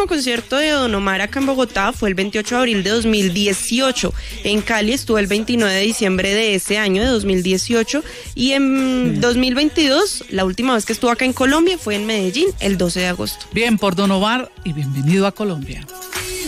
último concierto de Don Omar acá en Bogotá fue el 28 de abril de 2018. En Cali estuvo el 29 de diciembre de ese año, de 2018. Y en 2022, la última vez que estuvo acá en Colombia fue en Medellín, el 12 de agosto. Bien, por Don Omar y bienvenido a Colombia.